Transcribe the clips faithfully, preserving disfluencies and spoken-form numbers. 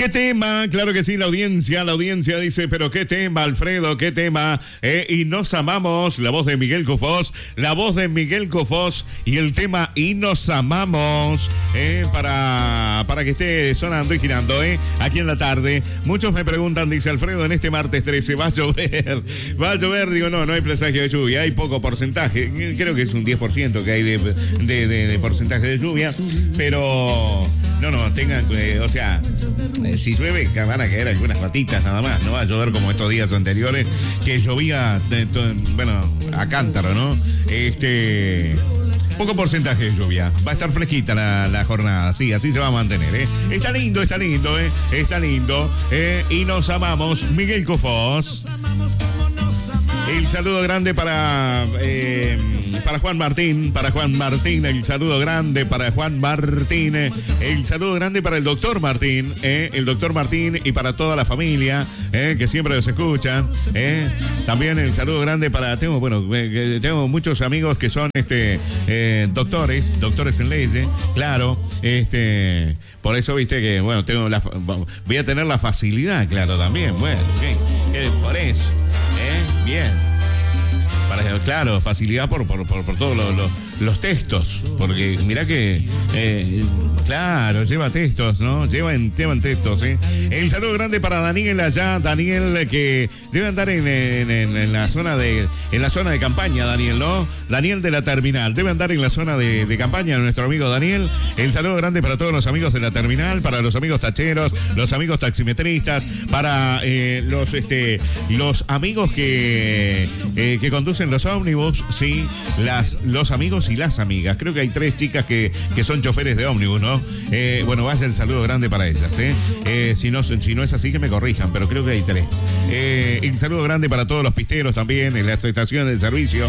¿Qué tema? Claro que sí, la audiencia, la audiencia dice, pero ¿qué tema, Alfredo? ¿Qué tema? Eh, y nos amamos, la voz de Miguel Cofós, la voz de Miguel Cofós y el tema Y nos amamos, eh, para, para que esté sonando y girando, eh, aquí en la tarde. Muchos me preguntan, dice Alfredo, en este martes trece, ¿va a llover? ¿Va a llover? Digo, no, no hay presagio de lluvia, hay poco porcentaje, creo que es un diez por ciento que hay de, de, de, de porcentaje de lluvia, pero no, no, tengan, eh, o sea... Si llueve, van a caer algunas gotitas nada más, no va a llover como estos días anteriores, que llovía, de, de, bueno, a cántaro, ¿no? Este... Poco porcentaje de lluvia. Va a estar fresquita la, la jornada, sí, así se va a mantener, ¿eh? Está lindo, está lindo, ¿eh? Está lindo, ¿eh? Y nos amamos, Miguel Cofós. El saludo grande para eh, para Juan Martín, para Juan Martín, el saludo grande para Juan Martín, el saludo grande para el doctor Martín, eh, el doctor Martín y para toda la familia, eh, que siempre nos escuchan, eh. También el saludo grande para, tengo, bueno, eh, tengo muchos amigos que son este eh, doctores, doctores en leyes, claro, este, por eso viste que, bueno, tengo la, voy a tener la facilidad, claro, también, bueno, sí, eh, por eso. ¿Eh? Bien. Para, claro, facilidad por, por, por, por todos los, los, los textos. Porque mirá que, eh, claro, lleva textos, ¿no? Llevan, llevan textos, ¿eh? El saludo grande para Daniel allá, Daniel que debe andar en, en, en, en la zona de en la zona de campaña, Daniel, ¿no? Daniel de la terminal, debe andar en la zona de, de campaña, nuestro amigo Daniel. El saludo grande para todos los amigos de la terminal, para los amigos tacheros, los amigos taximetristas, para eh, los este los amigos que, eh, que conducen los ómnibus, sí, las, los amigos y las amigas. Creo que hay tres chicas que, que son choferes de ómnibus, ¿no? Eh, bueno, vaya el saludo grande para ellas, ¿eh? Eh, si, no, si no es así, que me corrijan, pero creo que hay tres. Eh, el saludo grande para todos los pisteros también, en las estaciones de servicio,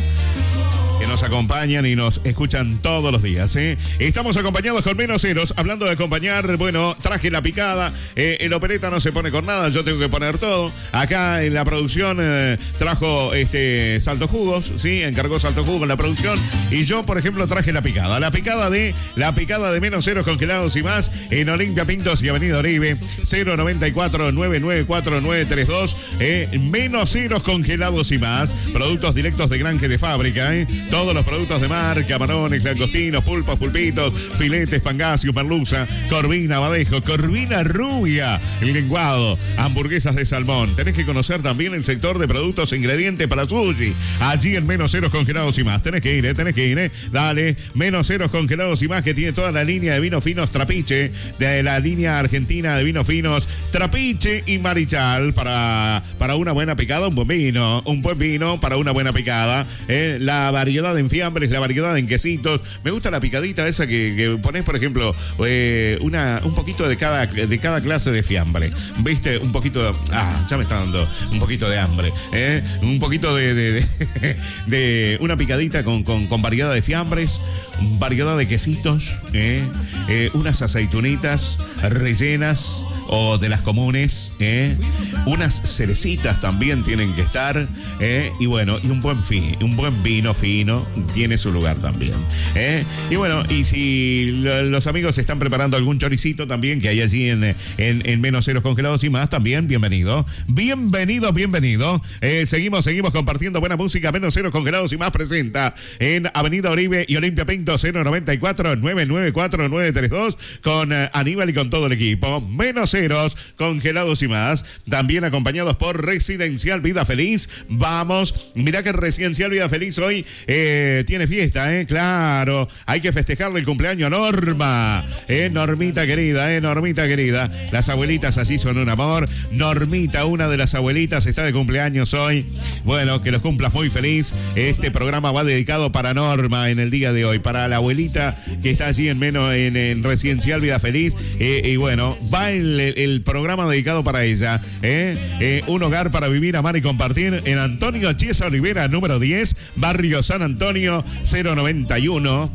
que nos acompañan y nos escuchan todos los días, ¿eh? Estamos acompañados con menos ceros. Hablando de acompañar, bueno, traje la picada. Eh, el opereta no se pone con nada, yo tengo que poner todo. Acá en la producción eh, trajo este Salto Jugos, ¿sí? Encargó Salto Jugos en la producción. Y yo, por ejemplo, traje la picada. La picada de la picada de menos ceros congelados y más en Olimpia Pintos y Avenida Oribe. cero noventa y cuatro, nueve nueve cuatro, nueve tres dos. Eh, menos ceros congelados y más. Productos directos de granja de fábrica, ¿eh? Todos los productos de mar, camarones, langostinos, pulpos, pulpitos, filetes, pangasius, merluza, corvina, abadejo, corvina rubia, el lenguado, hamburguesas de salmón. Tenés que conocer también el sector de productos e ingredientes para sushi. Allí en Menos Ceros Congelados y Más. Tenés que ir, ¿eh? Tenés que ir, ¿eh? Dale, Menos Ceros Congelados y Más, que tiene toda la línea de vinos finos Trapiche, de la línea argentina de vinos finos Trapiche y Marichal, para, para una buena picada, un buen vino, un buen vino para una buena picada. ¿eh? La variedad de fiambres, la variedad en quesitos. Me gusta la picadita esa que, que pones, por ejemplo, eh, una, un poquito de cada, de cada clase de fiambre. ¿Viste? Un poquito de... Ah, ya me está dando un poquito de hambre. ¿eh? Un poquito de, de, de, de una picadita con, con, con variedad de fiambres, variedad de quesitos, ¿eh? Eh, unas aceitunitas rellenas o de las comunes, ¿eh? Unas cerecitas también tienen que estar, ¿eh? Y bueno, y un buen fin, un buen vino fino tiene su lugar también, ¿eh? Y bueno, y si lo, los amigos están preparando algún choricito también que hay allí en, en, en Menos Ceros Congelados y Más, también bienvenido, bienvenido, bienvenido. Eh, seguimos, seguimos compartiendo buena música. Menos Ceros Congelados y Más presenta en Avenida Oribe y Olimpia Pinto, cero noventa y cuatro, nueve nueve cuatro, nueve tres dos, con uh, Aníbal y con todo el equipo. Menos Ceros Congelados y Más, también acompañados por Residencial Vida Feliz. Vamos, mirá que Residencial Vida Feliz hoy eh, tiene fiesta, ¿eh? Claro, hay que festejarle el cumpleaños a Norma, ¿eh? Normita querida, ¿eh? Normita querida. Las abuelitas así son un amor. Normita, una de las abuelitas, está de cumpleaños hoy. Bueno, que los cumplas muy feliz. Este programa va dedicado para Norma en el día de hoy, para la abuelita que está allí en menos en, en Residencial Vida Feliz. Eh, y bueno, va el, el programa dedicado para ella, ¿eh? Eh, un hogar para vivir, amar y compartir en Antonio Chiesa Olivera, número diez, Barrio San Antonio, cero noventa y uno.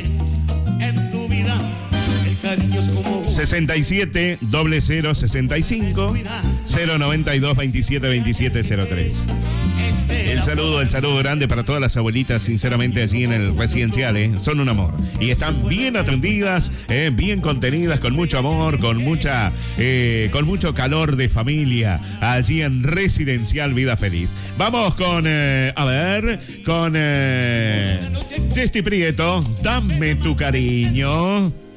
sesenta y siete, cero cero sesenta y cinco, cero noventa y dos, veintisiete, veintisiete, cero tres. El saludo, el saludo grande para todas las abuelitas, sinceramente, allí en el residencial, ¿eh? Son un amor. Y están bien atendidas, ¿eh? Bien contenidas, con mucho amor, con mucha, eh, con mucho calor de familia, allí en Residencial Vida Feliz. Vamos con, eh, a ver, con eh, Jessy Prieto, dame tu cariño.